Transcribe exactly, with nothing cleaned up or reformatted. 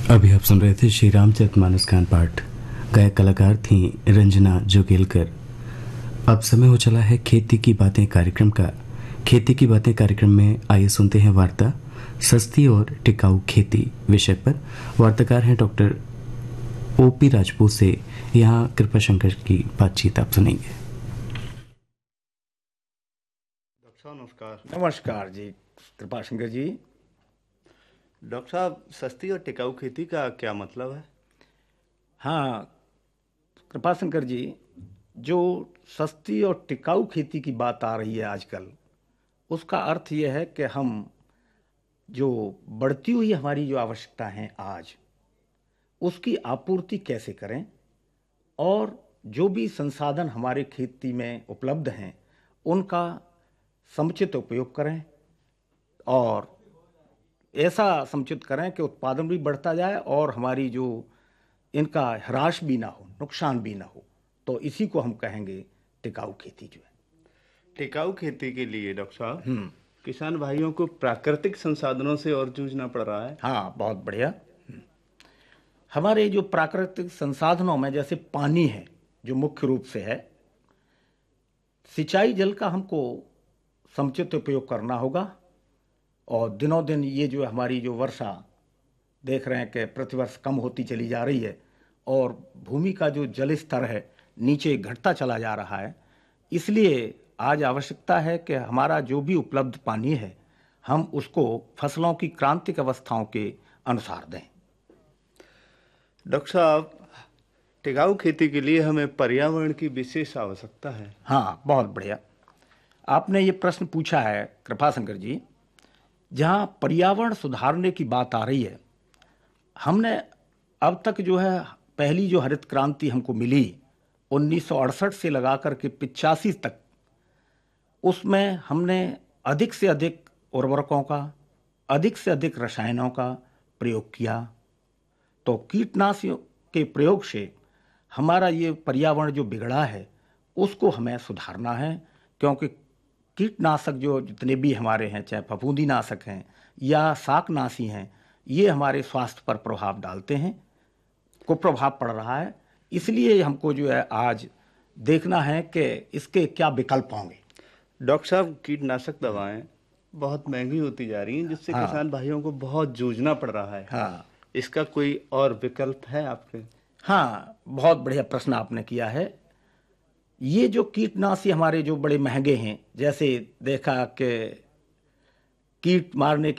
अभी आप सुन रहे थे श्री रामचरितमानस का पाठ। गायक कलाकार थी रंजना जोगेलकर। अब समय हो चला है खेती की बातें कार्यक्रम का। खेती की बातें कार्यक्रम में आइए सुनते हैं वार्ता सस्ती और टिकाऊ खेती विषय पर। वार्ताकार हैं डॉक्टर ओपी राजपूत से। यहाँ कृपा शंकर की बातचीत आप सुनेंगे। डॉक्टर साहब नमस्कार। नमस्कार जी कृपा शंकर जी। डॉक्टर साहब, सस्ती और टिकाऊ खेती का क्या मतलब है? हाँ कृपा शंकर जी, जो सस्ती और टिकाऊ खेती की बात आ रही है आजकल, उसका अर्थ यह है कि हम जो बढ़ती हुई हमारी जो आवश्यकता है आज, उसकी आपूर्ति कैसे करें और जो भी संसाधन हमारे खेती में उपलब्ध हैं उनका समुचित उपयोग करें और ऐसा समुचित करें कि उत्पादन भी बढ़ता जाए और हमारी जो इनका ह्रास भी ना हो, नुकसान भी ना हो। तो इसी को हम कहेंगे टिकाऊ खेती जो है। टिकाऊ खेती के लिए डॉक्टर साहब किसान भाइयों को प्राकृतिक संसाधनों से और जूझना पड़ रहा है। हाँ, बहुत बढ़िया। हमारे जो प्राकृतिक संसाधनों में जैसे पानी है, जो मुख्य रूप से है, सिंचाई जल का हमको समुचित उपयोग करना होगा। और दिनों दिन ये जो हमारी जो वर्षा देख रहे हैं कि प्रतिवर्ष कम होती चली जा रही है और भूमि का जो जल स्तर है नीचे घटता चला जा रहा है। इसलिए आज आवश्यकता है कि हमारा जो भी उपलब्ध पानी है हम उसको फसलों की क्रांतिक अवस्थाओं के अनुसार दें। डॉक्टर साहब, टिकाऊ खेती के लिए हमें पर्यावरण की विशेष आवश्यकता है। हाँ, बहुत बढ़िया आपने ये प्रश्न पूछा है कृपा शंकर जी। जहाँ पर्यावरण सुधारने की बात आ रही है, हमने अब तक जो है पहली जो हरित क्रांति हमको मिली उन्नीस सौ अड़सठ से लगा करके पिचासी तक, उसमें हमने अधिक से अधिक उर्वरकों का, अधिक से अधिक रसायनों का प्रयोग किया। तो कीटनाशकों के प्रयोग से हमारा ये पर्यावरण जो बिगड़ा है उसको हमें सुधारना है, क्योंकि कीटनाशक जो जितने भी हमारे हैं, चाहे फफूंदीनाशक हैं या शाकनाशी हैं, ये हमारे स्वास्थ्य पर प्रभाव डालते हैं, को प्रभाव पड़ रहा है। इसलिए हमको जो है आज देखना है कि इसके क्या विकल्प होंगे। डॉक्टर साहब, कीटनाशक दवाएं बहुत महंगी होती जा रही हैं, जिससे हाँ। किसान भाइयों को बहुत जूझना पड़ रहा है। हाँ, इसका कोई और विकल्प है आपके? हाँ, बहुत बढ़िया प्रश्न आपने किया है। ये जो कीटनाशी हमारे जो बड़े महंगे हैं, जैसे देखा कि कीट मारने